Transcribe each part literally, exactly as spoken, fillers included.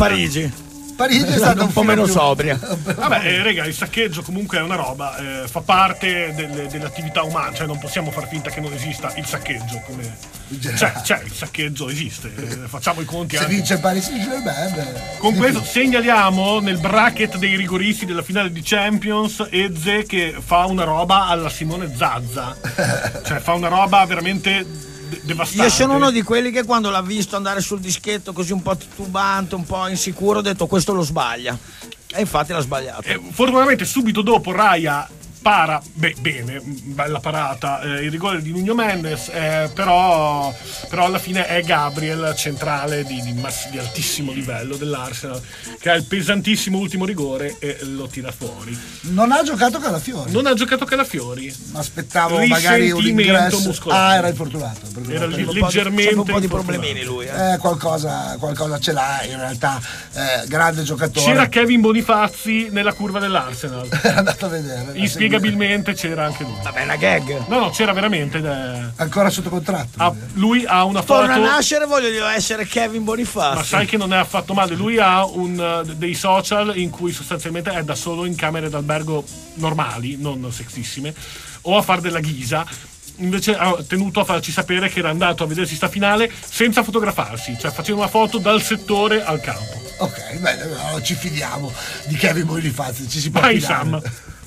Parigi. Parigi è stato un, un po' meno più... sobria. Vabbè, eh, rega, il saccheggio comunque è una roba, eh, fa parte delle, dell'attività umana, cioè non possiamo far finta che non esista il saccheggio. Come... Cioè, cioè, il saccheggio esiste, eh, facciamo i conti Se anche. vince Paris Saint-Germain. Con questo segnaliamo nel bracket dei rigoristi della finale di Champions Eze che fa una roba alla Simone Zazza, cioè fa una roba veramente devastante. Io sono uno di quelli che quando l'ha visto andare sul dischetto così un po' titubante, un po' insicuro, ha detto questo lo sbaglia. E infatti l'ha sbagliato. Eh, fortunatamente subito dopo Raya para, beh, bene, bella parata, eh, il rigore di Nuno Mendes, eh, però, però alla fine è Gabriel centrale di, di, mass- di altissimo livello dell'Arsenal che ha il pesantissimo ultimo rigore e lo tira fuori. Non ha giocato Calafiori. Non ha giocato Calafiori. Aspettavo magari un ingresso muscolare. Ah, era infortunato. Era li- leggermente un po' di problemini lui. Eh. Eh, qualcosa, qualcosa ce l'ha in realtà, eh, grande giocatore. C'era Kevin Bonifazzi nella curva dell'Arsenal. Era andato a vedere. Inspiegabilmente c'era anche lui. Vabbè, una gag. No, no, c'era veramente. Eh, Ancora sotto contratto. ha, lui ha una foto. Torna a nascere, voglio essere Kevin Bonifazzi. Ma sai che non è affatto male. Lui ha un, uh, dei social in cui sostanzialmente è da solo in camere d'albergo normali, non sexissime, o a far della ghisa. Invece ha tenuto a farci sapere che era andato a vedersi sta finale senza fotografarsi, cioè faceva una foto dal settore al campo. Ok, bene, no, ci fidiamo di Kevin Bonifazzi, ci si può Vai fidare. Sam.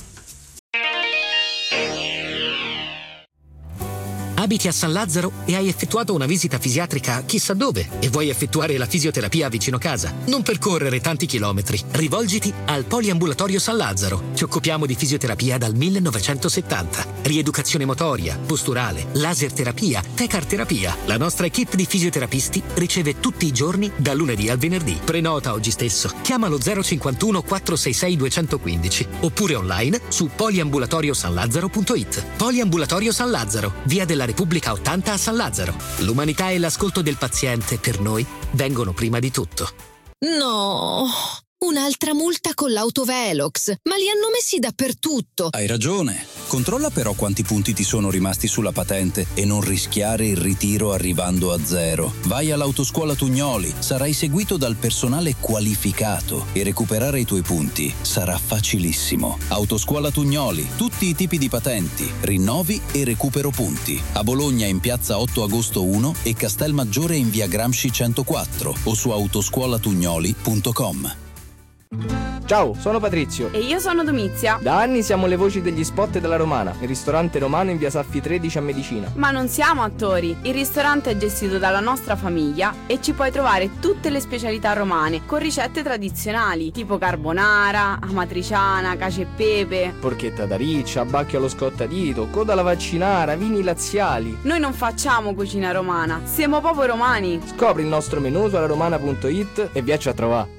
Abiti a San Lazzaro e hai effettuato una visita fisiatrica chissà dove e vuoi effettuare la fisioterapia vicino casa? Non percorrere tanti chilometri. Rivolgiti al Poliambulatorio San Lazzaro. Ci occupiamo di fisioterapia dal millenovecentosettanta. Rieducazione motoria, posturale, laser terapia, tecar terapia. La nostra equipe di fisioterapisti riceve tutti i giorni da lunedì al venerdì. Prenota oggi stesso. Chiamalo zero cinquantuno quattrocentosessantai duecentoquindici oppure online su poliambulatorio san lazzaro punto it. Poliambulatorio San Lazzaro, via della Repubblica ottanta a San Lazzaro. L'umanità e l'ascolto del paziente per noi vengono prima di tutto. No, un'altra multa con l'autovelox, ma li hanno messi dappertutto. Hai ragione. Controlla però quanti punti ti sono rimasti sulla patente e non rischiare il ritiro arrivando a zero. Vai all'Autoscuola Tugnoli, sarai seguito dal personale qualificato e recuperare i tuoi punti sarà facilissimo. Autoscuola Tugnoli, tutti i tipi di patenti, rinnovi e recupero punti. A Bologna in piazza otto agosto uno e Castelmaggiore in via Gramsci centoquattro o su autoscuolatugnoli punto com. Ciao, sono Patrizio. E io sono Domizia. Da anni siamo le voci degli spot della Romana, il ristorante romano in via Saffi tredici a Medicina. Ma non siamo attori. Il ristorante è gestito dalla nostra famiglia e ci puoi trovare tutte le specialità romane con ricette tradizionali tipo carbonara, amatriciana, cacio e pepe, porchetta da riccia, bacchio allo scottadito, coda alla vaccinara, vini laziali. Noi non facciamo cucina romana, siamo proprio romani. Scopri il nostro menù su alaromana punto it e viacci a trovare.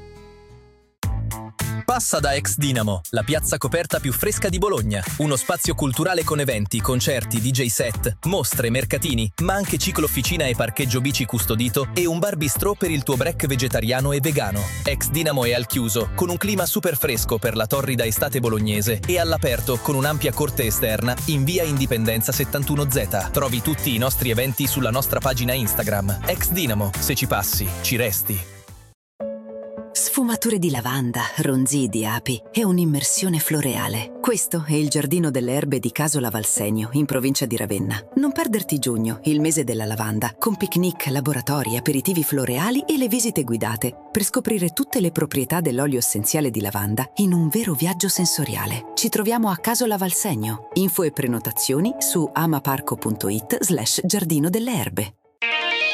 Passa da Ex Dinamo, la piazza coperta più fresca di Bologna. Uno spazio culturale con eventi, concerti, D J set, mostre, mercatini, ma anche ciclo officina e parcheggio bici custodito e un bar bistrò per il tuo break vegetariano e vegano. Ex Dinamo è al chiuso, con un clima super fresco per la torrida estate bolognese e all'aperto con un'ampia corte esterna in via Indipendenza settantuno Z. Trovi tutti i nostri eventi sulla nostra pagina Instagram. Ex Dinamo, se ci passi, ci resti. Sfumature di lavanda, ronzii di api e un'immersione floreale. Questo è il Giardino delle Erbe di Casola Valsegno, in provincia di Ravenna. Non perderti giugno, il mese della lavanda, con picnic, laboratori, aperitivi floreali e le visite guidate, per scoprire tutte le proprietà dell'olio essenziale di lavanda in un vero viaggio sensoriale. Ci troviamo a Casola Valsegno. Info e prenotazioni su amaparco punto it slash Giardino delle Erbe.